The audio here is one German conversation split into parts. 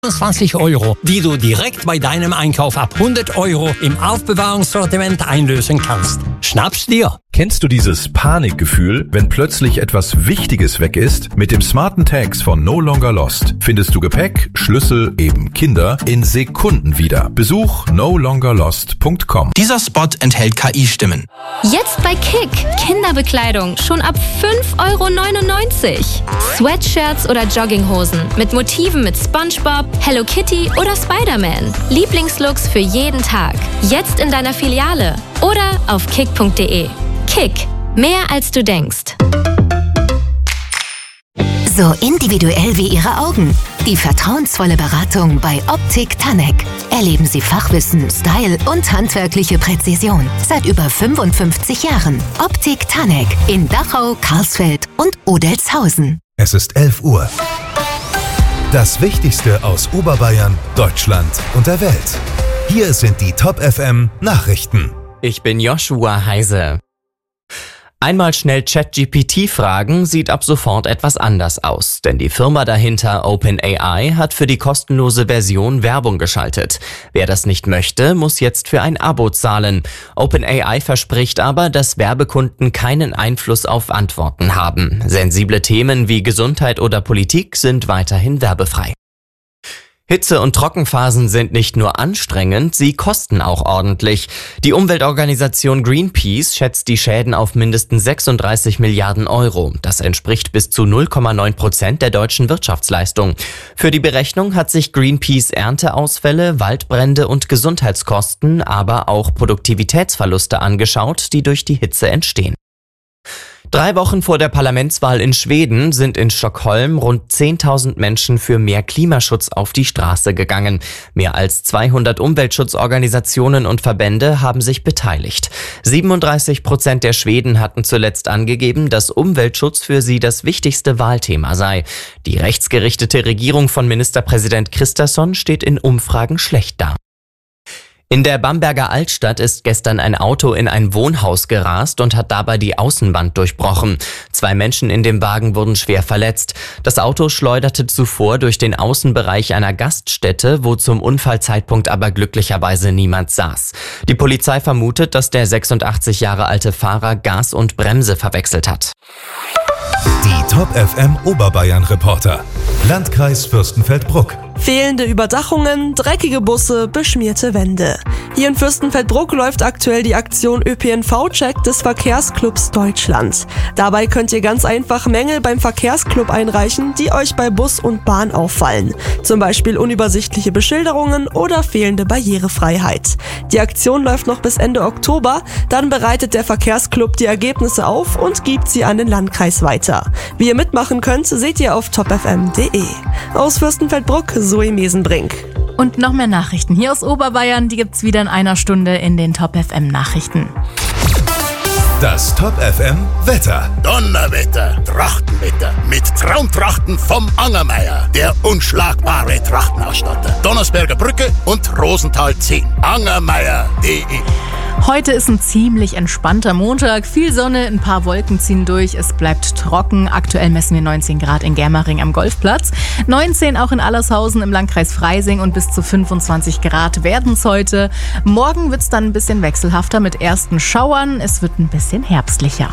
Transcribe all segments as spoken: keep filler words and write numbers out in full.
zwanzig Euro, die du direkt bei deinem Einkauf ab hundert Euro im Aufbewahrungssortiment einlösen kannst. Schnapp's dir! Kennst du dieses Panikgefühl, wenn plötzlich etwas Wichtiges weg ist? Mit dem smarten Tags von No Longer Lost findest du Gepäck, Schlüssel, eben Kinder, in Sekunden wieder. Besuch no longer lost punkt com. Dieser Spot enthält K I-Stimmen. Jetzt bei Kick. Kinderbekleidung schon ab fünf Euro neunundneunzig. Sweatshirts oder Jogginghosen mit Motiven mit SpongeBob, Hello Kitty oder Spider-Man. Lieblingslooks für jeden Tag. Jetzt in deiner Filiale oder auf kick punkt de. Kick. Mehr als du denkst. So individuell wie Ihre Augen. Die vertrauensvolle Beratung bei Optik Tanek. Erleben Sie Fachwissen, Style und handwerkliche Präzision. Seit über fünfundfünfzig Jahren. Optik Tanek in Dachau, Karlsfeld und Odelzhausen. Es ist elf Uhr. Das Wichtigste aus Oberbayern, Deutschland und der Welt. Hier sind die Top F M Nachrichten. Ich bin Joshua Heise. Einmal schnell ChatGPT fragen, sieht ab sofort etwas anders aus, denn die Firma dahinter OpenAI hat für die kostenlose Version Werbung geschaltet. Wer das nicht möchte, muss jetzt für ein Abo zahlen. OpenAI verspricht aber, dass Werbekunden keinen Einfluss auf Antworten haben. Sensible Themen wie Gesundheit oder Politik sind weiterhin werbefrei. Hitze- und Trockenphasen sind nicht nur anstrengend, sie kosten auch ordentlich. Die Umweltorganisation Greenpeace schätzt die Schäden auf mindestens sechsunddreißig Milliarden Euro. Das entspricht bis zu null Komma neun Prozent der deutschen Wirtschaftsleistung. Für die Berechnung hat sich Greenpeace Ernteausfälle, Waldbrände und Gesundheitskosten, aber auch Produktivitätsverluste angeschaut, die durch die Hitze entstehen. Drei Wochen vor der Parlamentswahl in Schweden sind in Stockholm rund zehntausend Menschen für mehr Klimaschutz auf die Straße gegangen. Mehr als zweihundert Umweltschutzorganisationen und Verbände haben sich beteiligt. siebenunddreißig Prozent der Schweden hatten zuletzt angegeben, dass Umweltschutz für sie das wichtigste Wahlthema sei. Die rechtsgerichtete Regierung von Ministerpräsident Kristersson steht in Umfragen schlecht da. In der Bamberger Altstadt ist gestern ein Auto in ein Wohnhaus gerast und hat dabei die Außenwand durchbrochen. Zwei Menschen in dem Wagen wurden schwer verletzt. Das Auto schleuderte zuvor durch den Außenbereich einer Gaststätte, wo zum Unfallzeitpunkt aber glücklicherweise niemand saß. Die Polizei vermutet, dass der sechsundachtzig Jahre alte Fahrer Gas und Bremse verwechselt hat. Die Top F M Oberbayern Reporter. Landkreis Fürstenfeldbruck. Fehlende Überdachungen, dreckige Busse, beschmierte Wände. Hier in Fürstenfeldbruck läuft aktuell die Aktion Ö P N V-Check des Verkehrsclubs Deutschland. Dabei könnt ihr ganz einfach Mängel beim Verkehrsclub einreichen, die euch bei Bus und Bahn auffallen. Zum Beispiel unübersichtliche Beschilderungen oder fehlende Barrierefreiheit. Die Aktion läuft noch bis Ende Oktober, dann bereitet der Verkehrsclub die Ergebnisse auf und gibt sie an den Landkreis weiter. Wie ihr mitmachen könnt, seht ihr auf top f m punkt de. Aus Fürstenfeldbruck, Zoe Mesenbrink. Und noch mehr Nachrichten hier aus Oberbayern, die gibt's wieder in einer Stunde in den Top F M Nachrichten. Das Top F M Wetter. Donnerwetter, Trachtenwetter mit Traumtrachten vom Angermeier, der unschlagbare Trachtenausstatter. Donnersberger Brücke und Rosenthal zehn. angermeier punkt de. Heute ist ein ziemlich entspannter Montag. Viel Sonne, ein paar Wolken ziehen durch. Es bleibt trocken. Aktuell messen wir neunzehn Grad in Germering am Golfplatz. neunzehn auch in Allershausen im Landkreis Freising und bis zu fünfundzwanzig Grad werden es heute. Morgen wird es dann ein bisschen wechselhafter mit ersten Schauern. Es wird ein bisschen herbstlicher.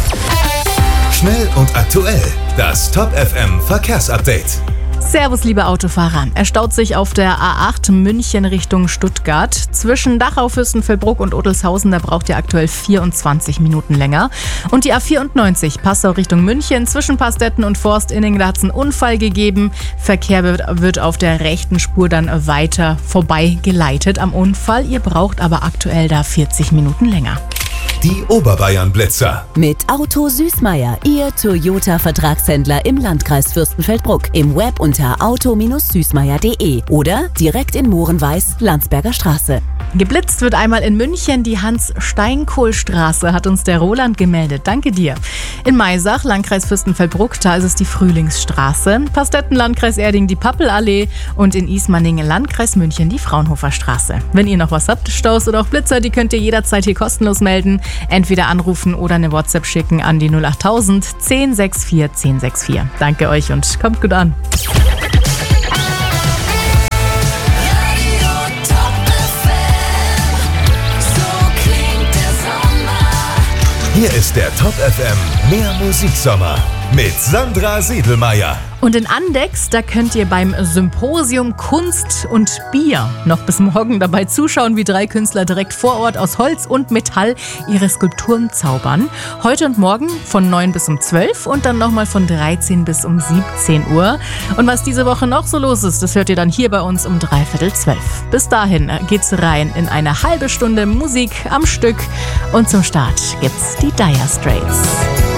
Schnell und aktuell. Das Top F M Verkehrsupdate. Servus, liebe Autofahrer. Er staut sich auf der A acht München Richtung Stuttgart. Zwischen Dachau, Fürstenfeldbruck und Odelzhausen, da braucht ihr aktuell vierundzwanzig Minuten länger. Und die A vierundneunzig Passau Richtung München, zwischen Pastetten und Forstinning, da hat es einen Unfall gegeben. Verkehr wird, wird auf der rechten Spur dann weiter vorbei geleitet am Unfall. Ihr braucht aber aktuell da vierzig Minuten länger. Die Oberbayern Blitzer. Mit Auto Süßmeier, Ihr Toyota-Vertragshändler im Landkreis Fürstenfeldbruck. Im Web unter auto süßmeier punkt de oder direkt in Mohrenweiß, Landsberger Straße. Geblitzt wird einmal in München die Hans-Steinkohl-Straße, hat uns der Roland gemeldet. Danke dir. In Maisach, Landkreis Fürstenfeldbruck, da ist es die Frühlingsstraße. Pastetten, Landkreis Erding, die Pappelallee und in Ismaningen, Landkreis München, die Fraunhofer-Straße. Wenn ihr noch was habt, Staus oder auch Blitzer, die könnt ihr jederzeit hier kostenlos melden. Entweder anrufen oder eine WhatsApp schicken an die null achttausend zehn sechs vier zehn sechs vier. Danke euch und kommt gut an. Hier ist der Top F M Mehr Musiksommer mit Sandra Siedelmeier. Und in Andex, da könnt ihr beim Symposium Kunst und Bier noch bis morgen dabei zuschauen, wie drei Künstler direkt vor Ort aus Holz und Metall ihre Skulpturen zaubern. Heute und morgen von neun bis um zwölf und dann nochmal von dreizehn bis um siebzehn Uhr. Und was diese Woche noch so los ist, das hört ihr dann hier bei uns um dreiviertel zwölf. Bis dahin geht's rein in eine halbe Stunde Musik am Stück und zum Start gibt's die Dire Straits.